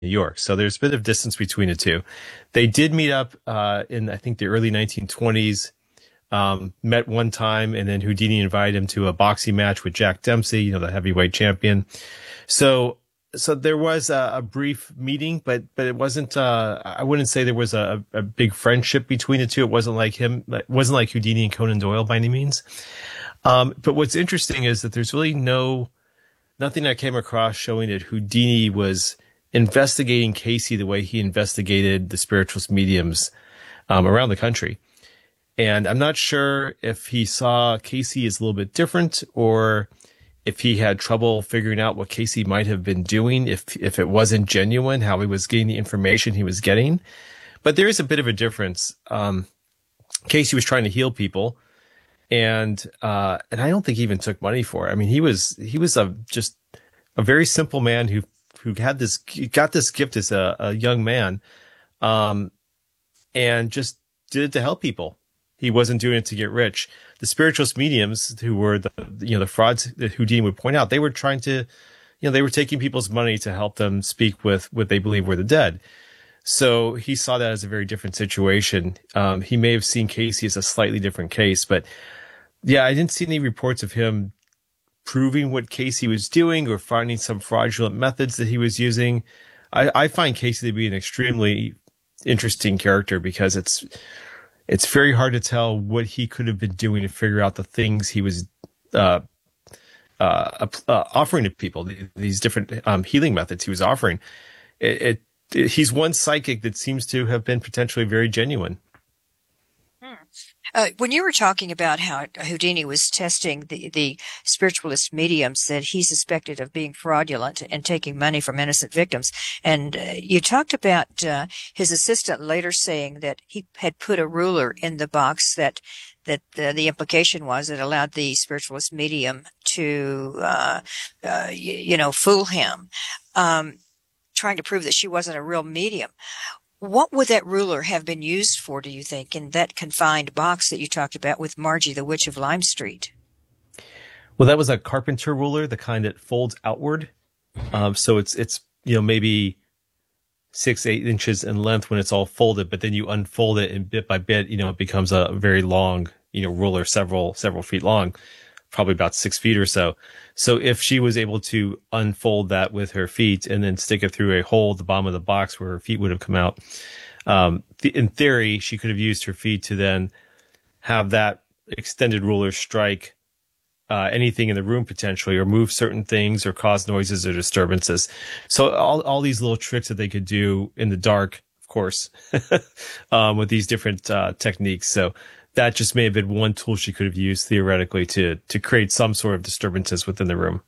New York. So there's a bit of distance between the two. They did meet up in, I think, the early 1920s, met one time, and then Houdini invited him to a boxing match with Jack Dempsey, the heavyweight champion. So, so there was a brief meeting, but it wasn't, I wouldn't say there was a big friendship between the two. It wasn't like it wasn't like Houdini and Conan Doyle by any means. But what's interesting is that there's really nothing I came across showing that Houdini was investigating Casey the way he investigated the spiritualist mediums around the country. And I'm not sure if he saw Casey as a little bit different, or if he had trouble figuring out what Casey might have been doing, if it wasn't genuine, how he was getting the information he was getting. But there is a bit of a difference. Casey was trying to heal people, and I don't think he even took money for it. I mean, he was just a very simple man who got this gift as a young man, and just did it to help people. He wasn't doing it to get rich. The spiritualist mediums, who were the frauds that Houdini would point out, they were trying to, they were taking people's money to help them speak with what they believe were the dead. So he saw that as a very different situation. He may have seen Casey as a slightly different case, but yeah, I didn't see any reports of him proving what Casey was doing or finding some fraudulent methods that he was using. I find Casey to be an extremely interesting character, because it's very hard to tell what he could have been doing to figure out the things he was offering to people, these different healing methods he was offering. He's one psychic that seems to have been potentially very genuine. When you were talking about how Houdini was testing the spiritualist mediums that he suspected of being fraudulent and taking money from innocent victims, and you talked about his assistant later saying that he had put a ruler in the box that the implication was it allowed the spiritualist medium to fool him, trying to prove that she wasn't a real medium. What would that ruler have been used for, do you think, in that confined box that you talked about with Margie, the Witch of Lime Street? Well, that was a carpenter ruler, the kind that folds outward. So it's maybe 6-8 inches in length when it's all folded, but then you unfold it, and bit by bit, it becomes a very long, ruler, several feet long, probably about 6 feet or so. So if she was able to unfold that with her feet and then stick it through a hole at the bottom of the box where her feet would have come out, in theory, she could have used her feet to then have that extended ruler strike anything in the room potentially, or move certain things, or cause noises or disturbances. So all these little tricks that they could do in the dark, of course, with these different techniques. So that just may have been one tool she could have used theoretically to create some sort of disturbances within the room.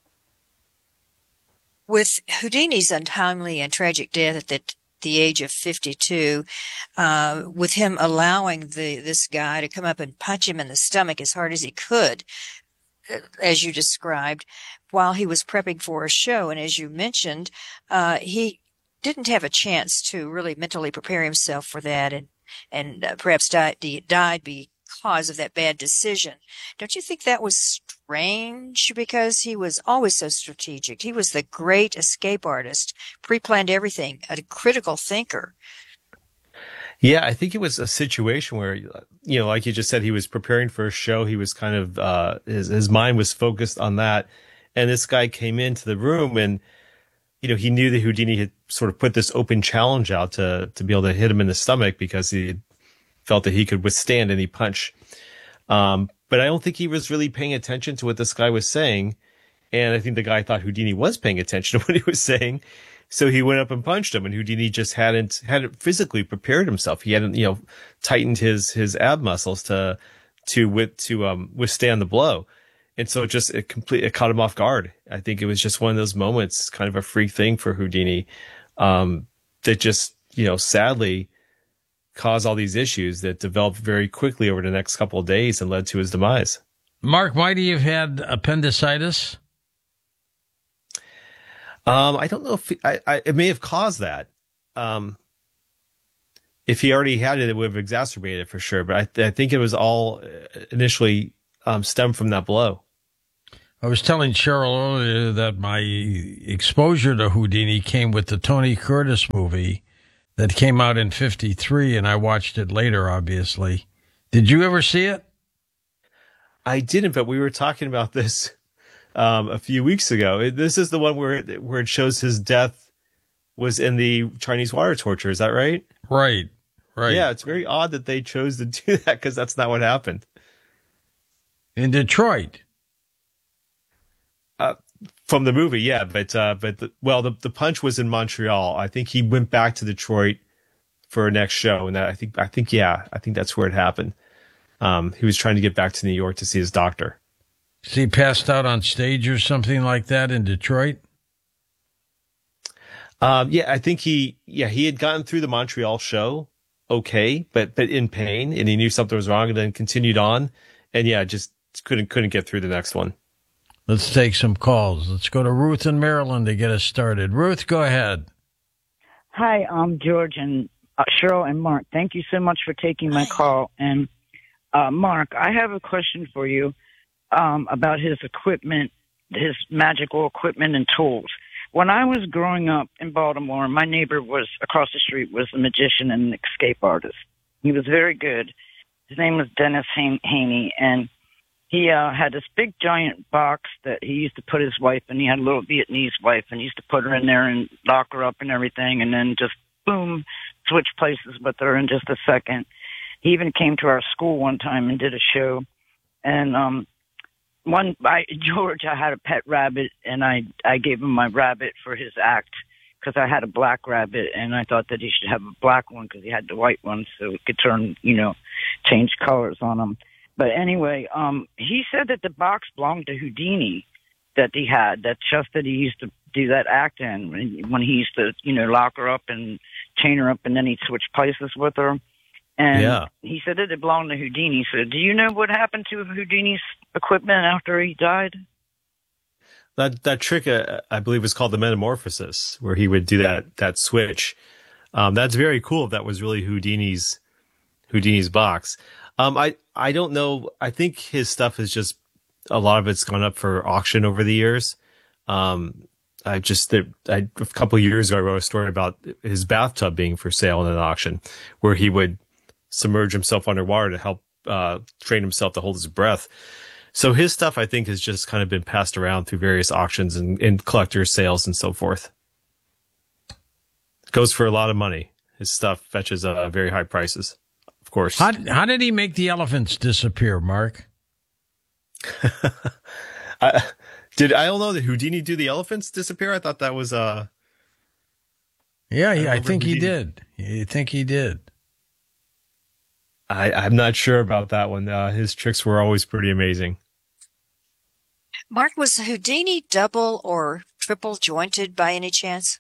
With Houdini's untimely and tragic death at the age of 52, with him allowing this guy to come up and punch him in the stomach as hard as he could, as you described, while he was prepping for a show, and as you mentioned, he didn't have a chance to really mentally prepare himself for that, and perhaps died because of that bad decision. Don't you think that was strange? Because he was always so strategic. He was the great escape artist, pre-planned everything, a critical thinker. Yeah, I think it was a situation where, like you just said, he was preparing for a show. He was kind of, his mind was focused on that. And this guy came into the room, and, he knew that Houdini had sort of put this open challenge out to be able to hit him in the stomach, because he felt that he could withstand any punch. But I don't think he was really paying attention to what this guy was saying. And I think the guy thought Houdini was paying attention to what he was saying. So he went up and punched him, and Houdini just hadn't physically prepared himself. He hadn't, tightened his ab muscles to withstand the blow. And so it caught him off guard. I think it was just one of those moments, kind of a freak thing for Houdini, that just, sadly caused all these issues that developed very quickly over the next couple of days and led to his demise. Mark, might he have had appendicitis? I don't know if it may have caused that. If he already had it, it would have exacerbated it for sure. But I think it was all initially stemmed from that blow. I was telling Cheryl earlier that my exposure to Houdini came with the Tony Curtis movie that came out in 1953, and I watched it later, obviously. Did you ever see it? I didn't, but we were talking about this a few weeks ago. This is the one where it shows his death was in the Chinese water torture. Is that right? Right. Yeah, it's very odd that they chose to do that because that's not what happened. In Detroit. From the movie, yeah, but the punch was in Montreal. I think he went back to Detroit for a next show, and I think that's where it happened. He was trying to get back to New York to see his doctor. So he passed out on stage or something like that in Detroit? Yeah, I think he had gotten through the Montreal show okay, but in pain, and he knew something was wrong, and then continued on, and yeah, just couldn't get through the next one. Let's take some calls. Let's go to Ruth in Maryland to get us started. Ruth, go ahead. Hi, I'm George and Cheryl and Mark. Thank you so much for taking my call. And Mark, I have a question for you about his equipment, his magical equipment and tools. When I was growing up in Baltimore, my neighbor was across the street was a magician and an escape artist. He was very good. His name was Dennis Haney, and he had this big giant box that he used to put his wife in. He had a little Vietnamese wife, and he used to put her in there and lock her up and everything, and then just, boom, switch places with her in just a second. He even came to our school one time and did a show. And George, I had a pet rabbit, and I gave him my rabbit for his act because I had a black rabbit, and I thought that he should have a black one because he had the white one so it could turn, change colors on him. But anyway, he said that the box belonged to Houdini that he had. That's just that he used to do that act in when he used to, lock her up and chain her up, and then he'd switch places with her. And he said that it belonged to Houdini. So do you know what happened to Houdini's equipment after he died? That trick, I believe, was called the metamorphosis, where he would do that switch. That's very cool. If that was really Houdini's box. I don't know. I think his stuff is just a lot of it's gone up for auction over the years. A couple of years ago, I wrote a story about his bathtub being for sale in an auction, where he would submerge himself underwater to help train himself to hold his breath. So his stuff, I think, has just kind of been passed around through various auctions and collector sales and so forth. Goes for a lot of money. His stuff fetches very high prices. Of course. How did he make the elephants disappear, Mark? I don't know. Did Houdini do the elephants disappear? I thought that was I think he did. I think he did. I'm not sure about that one. His tricks were always pretty amazing. Mark, was Houdini double or triple jointed by any chance?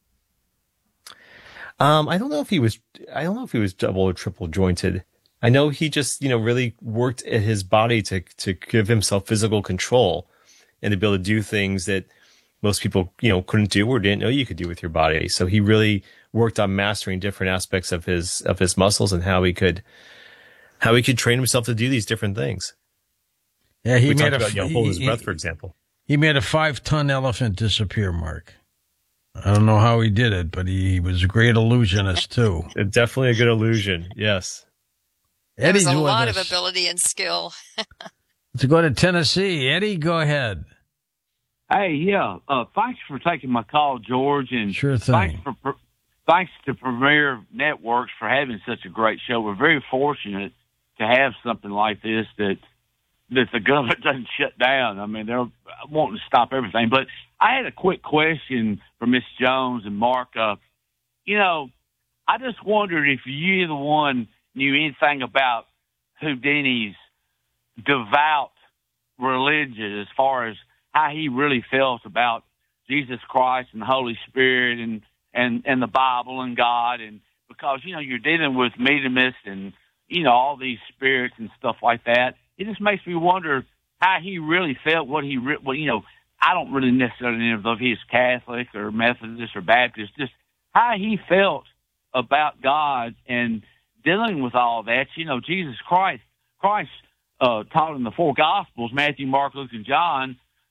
I don't know if he was double or triple jointed. I know he just, really worked at his body to give himself physical control and to be able to do things that most people, couldn't do or didn't know you could do with your body. So he really worked on mastering different aspects of his muscles and how he could train himself to do these different things. Yeah, we talked about, hold his breath, for example. He made a 5-ton elephant disappear, Mark. I don't know how he did it, but he was a great illusionist, too. Definitely a good illusion, yes. There's a lot of ability and skill. Let's go to Tennessee. Eddie, go ahead. Hey, yeah. Thanks for taking my call, George. And sure thing. Thanks to Premier Networks for having such a great show. We're very fortunate to have something like this that the government doesn't shut down. I mean, they're wanting to stop everything. But I had a quick question for Miss Jones and Mark. I just wondered if you, the one, knew anything about Houdini's devout religion as far as how he really felt about Jesus Christ and the Holy Spirit and the Bible and God. And because, you're dealing with mediumists and, all these spirits and stuff like that. It just makes me wonder how he really felt, I don't really necessarily know if he's Catholic or Methodist or Baptist, just how he felt about God and dealing with all that. Christ taught in the four Gospels, Matthew, Mark, Luke, and John,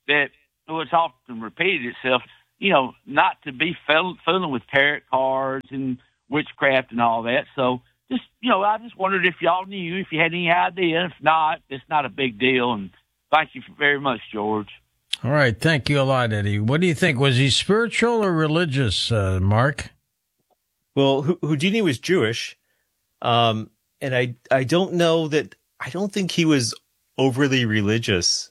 that it's often repeated itself, not to be fooling with tarot cards and witchcraft and all that. So just, I just wondered if y'all knew, if you had any idea. If not, it's not a big deal. And thank you very much, George. All right. Thank you a lot, Eddie. What do you think? Was he spiritual or religious, Mark? Well, Houdini was Jewish. And I don't know that, I don't think he was overly religious.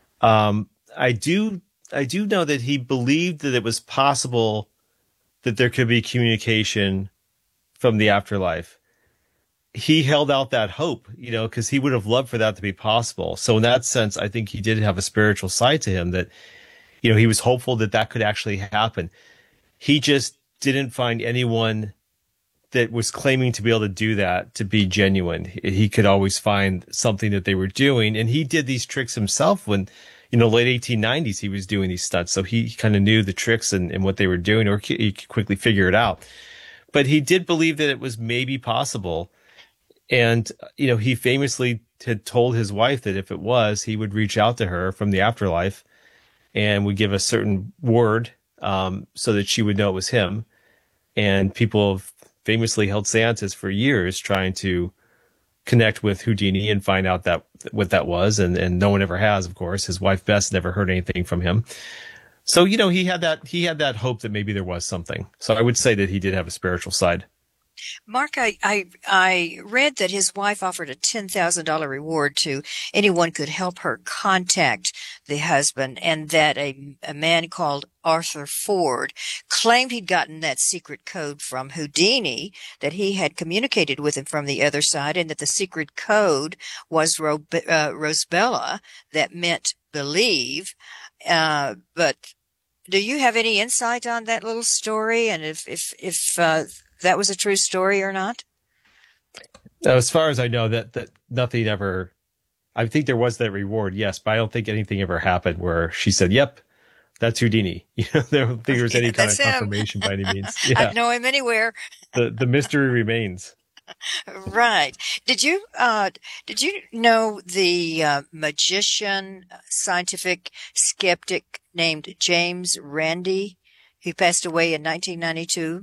I do know that he believed that it was possible that there could be communication from the afterlife. He held out that hope, because he would have loved for that to be possible. So in that sense, I think he did have a spiritual side to him that, he was hopeful that that could actually happen. He just didn't find anyone that was claiming to be able to do that to be genuine. He could always find something that they were doing. And he did these tricks himself when, late 1890s, he was doing these stunts. So he kind of knew the tricks and what they were doing, or he could quickly figure it out. But he did believe that it was maybe possible. And, he famously had told his wife that if it was, he would reach out to her from the afterlife and would give a certain word, so that she would know it was him. And people have famously held seances for years trying to connect with Houdini and find out what that was. And no one ever has, of course. His wife Bess never heard anything from him. So, he had that hope that maybe there was something. So I would say that he did have a spiritual side. Mark, I read that his wife offered a $10,000 reward to anyone could help her contact the husband, and that a man called Arthur Ford claimed he'd gotten that secret code from Houdini, that he had communicated with him from the other side, and that the secret code was Rosbella, that meant believe. But do you have any insight on that little story, and if that was a true story or not? As far as I know, that nothing ever, I think there was that reward, yes, but I don't think anything ever happened where she said, yep, that's Houdini. I don't think there was any kind of confirmation by any means. Yeah. I'd know him anywhere. The mystery remains. Right. Did you know the magician, scientific skeptic named James Randi, who passed away in 1992?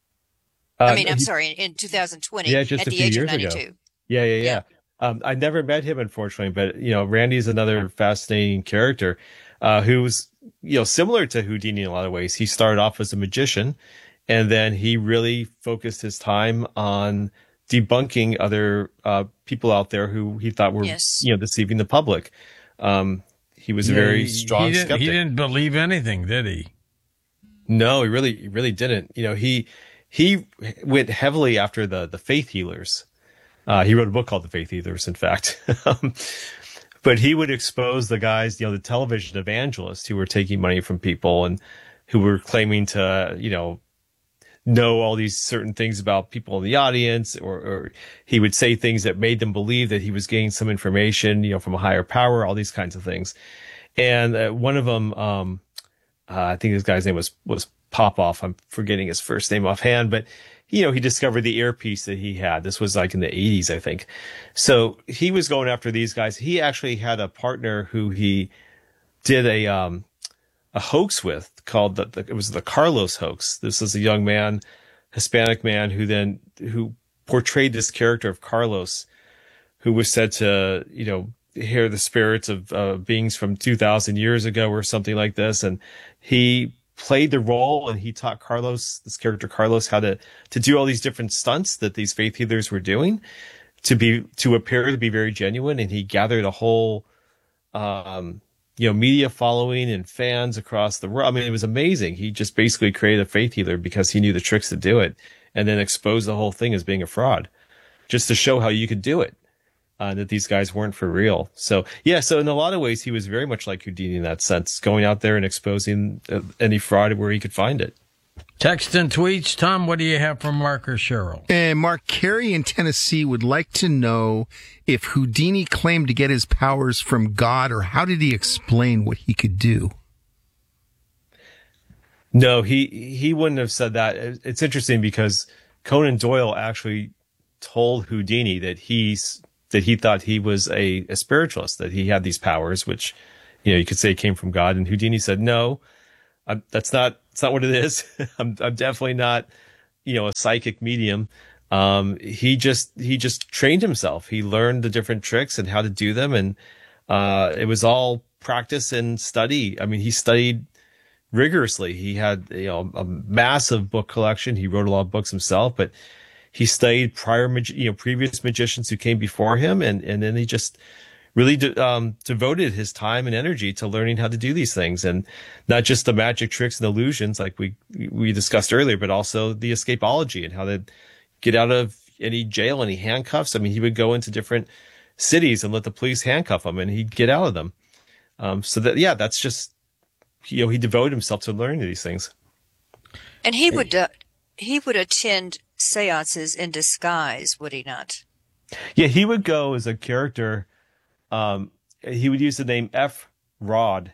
I'm sorry, in 2020, yeah, just at a the few age years of 92. ago. Yeah. I never met him, unfortunately, but, Randy is another fascinating character, who's, similar to Houdini in a lot of ways. He started off as a magician, and then he really focused his time on debunking other, people out there who he thought were, deceiving the public. He was a very strong skeptic. He didn't believe anything, did he? No, he really didn't. He went heavily after the faith healers. He wrote a book called The Faith Healers, in fact. But he would expose the guys, the television evangelists who were taking money from people and who were claiming to, know all these certain things about people in the audience, or he would say things that made them believe that he was getting some information, from a higher power, all these kinds of things. And one of them, I think this guy's name was Popoff. I'm forgetting his first name offhand, but he discovered the earpiece that he had. This was like in the 80s, I think. So he was going after these guys. He actually had a partner who he did a hoax with called it was the Carlos hoax. This is a young man, Hispanic man, who portrayed this character of Carlos, who was said to, hear the spirits of beings from 2,000 years ago or something like this. And he played the role, and he taught this character Carlos, how to do all these different stunts that these faith healers were doing to appear to be very genuine. And he gathered a whole, media following and fans across the world. I mean, it was amazing. He just basically created a faith healer because he knew the tricks to do it, and then exposed the whole thing as being a fraud, just to show how you could do it. That these guys weren't for real. So in a lot of ways, he was very much like Houdini in that sense, going out there and exposing any fraud where he could find it. Text and tweets. Tom, what do you have from Mark or Cheryl? Mark, Carey in Tennessee would like to know if Houdini claimed to get his powers from God, or how did he explain what he could do? No, he wouldn't have said that. It's interesting because Conan Doyle actually told Houdini that he thought he was a spiritualist, that he had these powers, which you could say it came from God. And Houdini said, no, that's not what it is. I'm definitely not, a psychic medium. He just trained himself. He learned the different tricks and how to do them. And, it was all practice and study. I mean, he studied rigorously. He had, a massive book collection. He wrote a lot of books himself, but he studied previous magicians who came before him. And then he just really devoted his time and energy to learning how to do these things, and not just the magic tricks and illusions like we discussed earlier, but also the escapology and how to get out of any jail, any handcuffs. I mean, he would go into different cities and let the police handcuff him, and he'd get out of them. That's just, he devoted himself to learning these things. And he would attend seances in disguise, would he not? Yeah, he would go as a character. He would use the name F. Rod,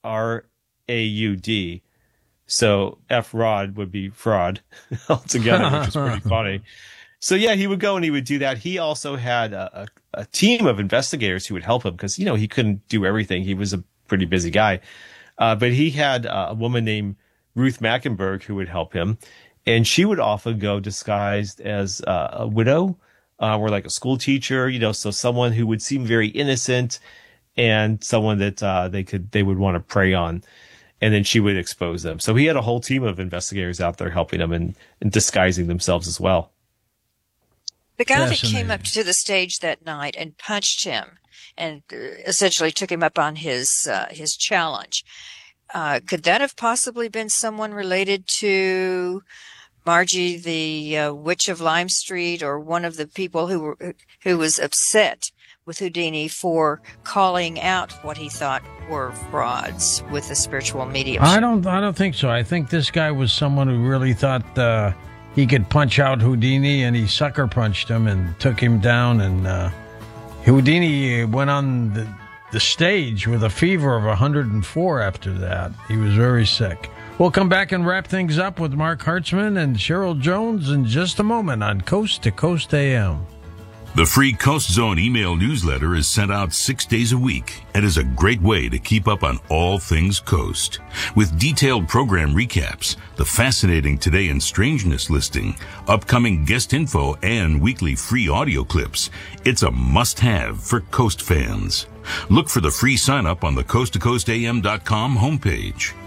R-A-U-D. So F. Rod would be fraud altogether, which is pretty funny. So yeah, he would go and he would do that. He also had a team of investigators who would help him because, he couldn't do everything. He was a pretty busy guy. But he had a woman named Ruth Mackenberg who would help him. And she would often go disguised as a widow, or like a school teacher, so someone who would seem very innocent and someone that they would want to prey on. And then she would expose them. So he had a whole team of investigators out there helping him and disguising themselves as well. The guy that came up to the stage that night and punched him and essentially took him up on his challenge. Could that have possibly been someone related to Margie, the Witch of Lime Street, or one of the people who was upset with Houdini for calling out what he thought were frauds with the spiritual mediumship? I don't think so. I think this guy was someone who really thought he could punch out Houdini, and he sucker punched him and took him down. And Houdini went on the stage with a fever of 104 after that. He was very sick. We'll come back and wrap things up with Mark Hartzman and Cheryl Jones in just a moment on Coast to Coast AM. The free Coast Zone email newsletter is sent out 6 days a week and is a great way to keep up on all things Coast. With detailed program recaps, the fascinating Today in Strangeness listing, upcoming guest info, and weekly free audio clips, it's a must-have for Coast fans. Look for the free sign-up on the coasttocoastam.com homepage.